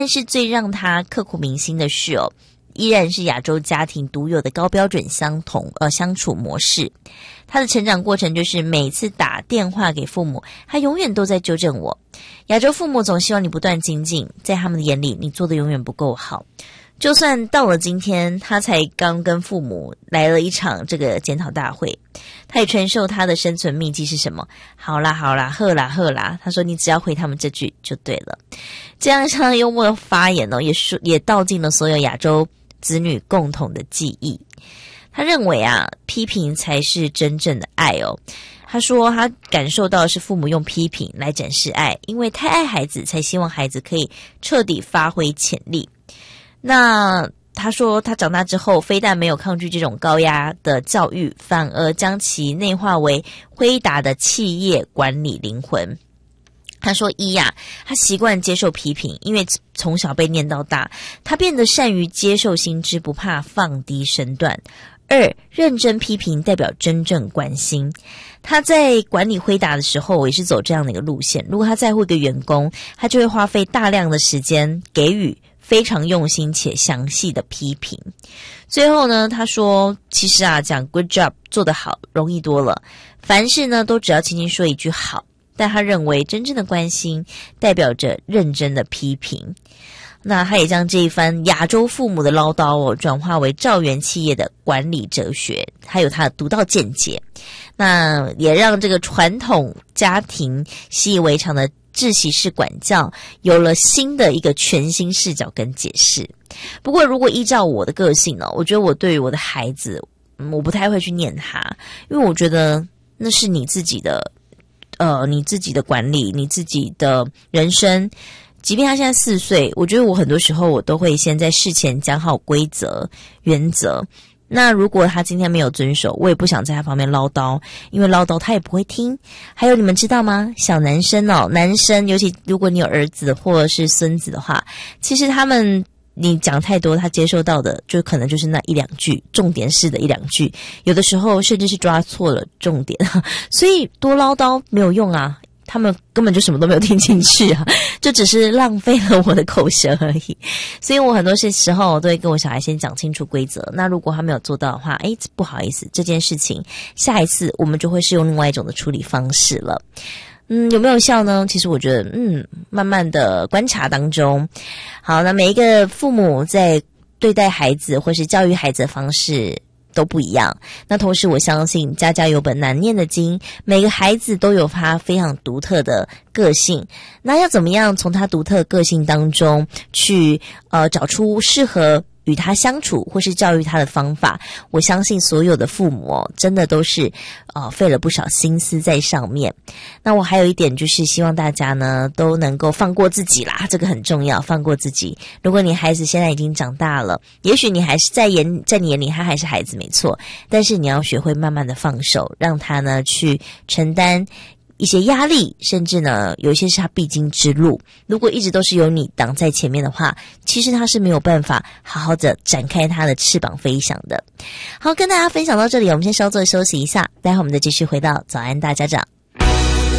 但是最让他刻骨铭心的是依然是亚洲家庭独有的高标准相处模式。他的成长过程就是每次打电话给父母，他永远都在纠正我。亚洲父母总希望你不断精进，在他们的眼里你做的永远不够好。就算到了今天，他才刚跟父母来了一场这个检讨大会，他也传授他的生存秘籍是什么？好啦好啦，呵啦呵啦，他说你只要回他们这句就对了。这样相当幽默的发言也道尽了所有亚洲子女共同的记忆。他认为批评才是真正的爱他说他感受到的是父母用批评来展示爱，因为太爱孩子，才希望孩子可以彻底发挥潜力。那他说他长大之后非但没有抗拒这种高压的教育，反而将其内化为辉达的企业管理灵魂。他说他习惯接受批评，因为从小被念到大，他变得善于接受新知，不怕放低身段。2，认真批评代表真正关心。他在管理辉达的时候也是走这样的一个路线，如果他在乎一个员工，他就会花费大量的时间给予非常用心且详细的批评。最后呢，他说其实讲 good job 做得好容易多了，凡事呢都只要轻轻说一句好，但他认为真正的关心代表着认真的批评。那他也将这一番亚洲父母的唠叨转化为兆元企业的管理哲学，还有他的独到见解。那也让这个传统家庭习以为常的窒息式管教有了新的一个全新视角跟解释。不过如果依照我的个性我觉得我对于我的孩子我不太会去念他，因为我觉得那是你自己的管理，你自己的人生。即便他现在4岁，我觉得我很多时候我都会先在事前讲好规则原则。那如果他今天没有遵守，我也不想在他旁边唠叨，因为唠叨他也不会听。还有你们知道吗？小男生男生尤其如果你有儿子或者是孙子的话，其实他们你讲太多，他接受到的就可能就是那1-2句，重点式的1-2句，有的时候甚至是抓错了重点，所以多唠叨没有用他们根本就什么都没有听进去就只是浪费了我的口舌而已。所以我很多时候我都会跟我小孩先讲清楚规则，那如果他没有做到的话，不好意思，这件事情下一次我们就会是用另外一种的处理方式了。有没有效呢？其实我觉得慢慢的观察当中。好，那每一个父母在对待孩子或是教育孩子的方式都不一样。那同时我相信家家有本难念的经，每个孩子都有他非常独特的个性。那要怎么样从他独特的个性当中去找出适合与他相处或是教育他的方法，我相信所有的父母真的都是费了不少心思在上面。那我还有一点就是希望大家呢都能够放过自己啦，这个很重要，放过自己。如果你孩子现在已经长大了，也许你还是在你眼里他还是孩子没错，但是你要学会慢慢的放手，让他呢去承担一些压力，甚至呢有一些是他必经之路。如果一直都是有你挡在前面的话，其实他是没有办法好好的展开他的翅膀飞翔的。好，跟大家分享到这里，我们先稍作休息一下，待会我们再继续回到早安大家长。